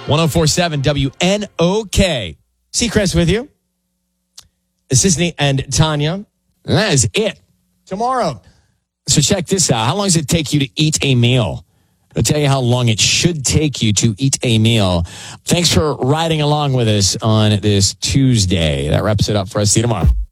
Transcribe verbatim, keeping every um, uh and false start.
one oh four point seven W N O K. Seacrest with you. Sisney and Tanya. And that is it. Tomorrow. So check this out. How long does it take you to eat a meal? I'll tell you how long it should take you to eat a meal. Thanks for riding along with us on this Tuesday. That wraps it up for us. See you tomorrow.